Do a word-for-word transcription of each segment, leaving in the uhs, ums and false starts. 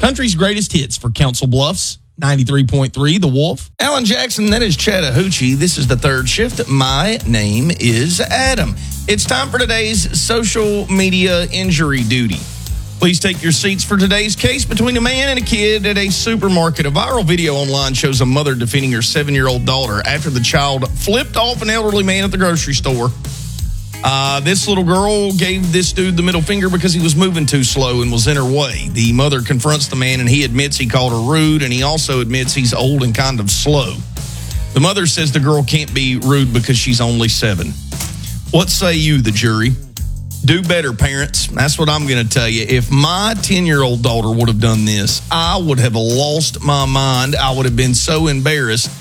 Country's greatest hits for Council Bluffs, ninety-three point three, The Wolf. Alan Jackson, that is Chattahoochee. This is the third shift. My name is Adam. It's time for today's social media injury duty. Please take your seats for today's case between a man and a kid at a supermarket. A viral video online shows a mother defending her seven-year-old daughter after the child flipped off an elderly man at the grocery store. Uh, this little girl gave this dude the middle finger because he was moving too slow and was in her way. The mother confronts the man, and he admits he called her rude, and he also admits he's old and kind of slow. The mother says the girl can't be rude because she's only seven. What say you, the jury? Do better, parents. That's what I'm going to tell you. If my ten-year-old daughter would have done this, I would have lost my mind. I would have been so embarrassed.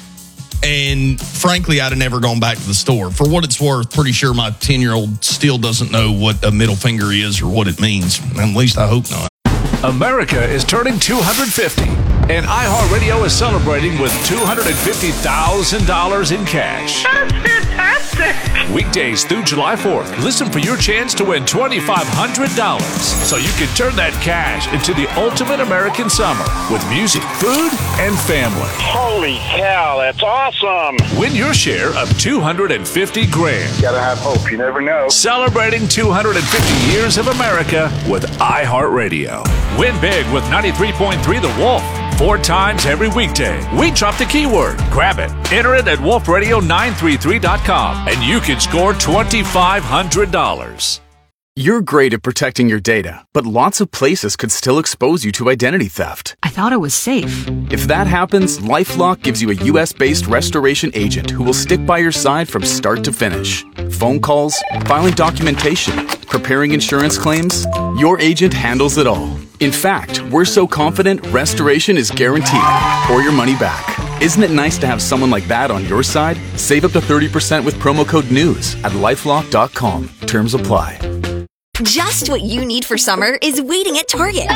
And frankly, I'd have never gone back to the store. For what it's worth, pretty sure my ten-year-old still doesn't know what a middle finger is or what it means. At least I hope not. America is turning two hundred fifty, and iHeartRadio is celebrating with two hundred fifty thousand dollars in cash. That's fantastic! Weekdays through July fourth, listen for your chance to win twenty-five hundred dollars so you can turn that cash into the ultimate American summer with music, food, and family. Holy cow, that's awesome! Win your share of two hundred fifty grand. Gotta have hope, you never know. Celebrating two hundred fifty years of America with iHeartRadio. Win big with ninety-three point three The Wolf. Four times every weekday. We drop the keyword. Grab it. Enter it at wolf radio nine three three dot com and you can score twenty-five hundred dollars. You're great at protecting your data, but lots of places could still expose you to identity theft. I thought it was safe. If that happens, LifeLock gives you a U S-based restoration agent who will stick by your side from start to finish. Phone calls, filing documentation, preparing insurance claims, your agent handles it all. In fact, we're so confident restoration is guaranteed or your money back. Isn't it nice to have someone like that on your side? Save up to thirty percent with promo code NEWS at lifelock dot com. Terms apply. Just what you need for summer is waiting at Target.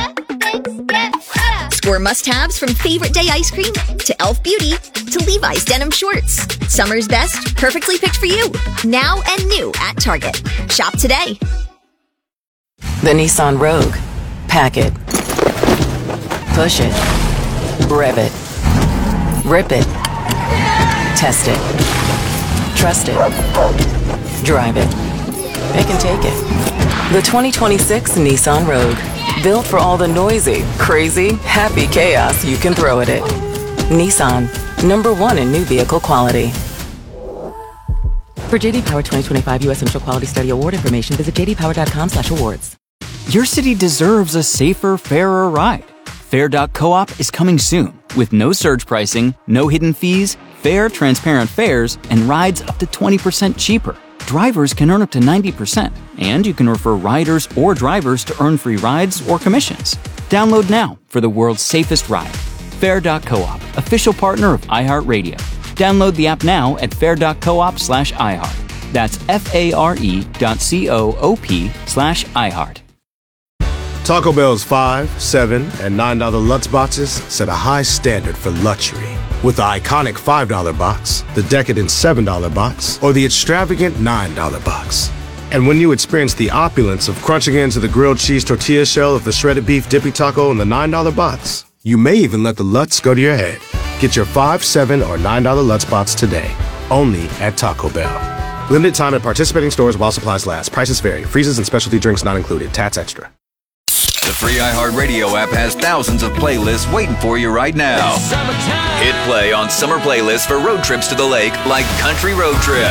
Score must-haves from Favorite Day ice cream to e l f Beauty to Levi's denim shorts. Summer's best, perfectly picked for you. Now and new at Target. Shop today. The Nissan Rogue. Pack it. Push it. Rev it. Rip it. Test it. Trust it. Drive it. It can take it. The twenty twenty-six Nissan Rogue. Built for all the noisy, crazy, happy chaos you can throw at it. Nissan. Number one in new vehicle quality. For J D Power twenty twenty-five U S Initial Quality Study Award information, visit j d power dot com slash awards. Your city deserves a safer, fairer ride. Fair dot coop is coming soon with no surge pricing, no hidden fees, fair, transparent fares, and rides up to twenty percent cheaper. Drivers can earn up to ninety percent, and you can refer riders or drivers to earn free rides or commissions. Download now for the world's safest ride. Fair dot coop, official partner of iHeartRadio. Download the app now at fair dot coop slash iHeart. That's F-A-R-E dot C-O-O-P slash iHeart. Taco Bell's five, seven, and nine dollar Lutz boxes set a high standard for luxury. With the iconic five dollar box, the decadent seven dollar box, or the extravagant nine dollar box. And when you experience the opulence of crunching into the grilled cheese tortilla shell of the shredded beef dippy taco in the nine dollar box, you may even let the Lutz go to your head. Get your five, seven, or nine dollar Lutz box today, only at Taco Bell. Limited time at participating stores while supplies last. Prices vary. Freezes and specialty drinks not included. Tats extra. The free iHeartRadio app has thousands of playlists waiting for you right now. Hit play on summer playlists for road trips to the lake like Country Road Trip.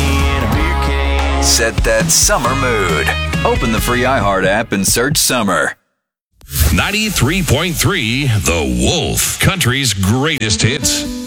Set that summer mood. Open the free iHeart app and search summer. ninety-three point three The Wolf, country's greatest hits.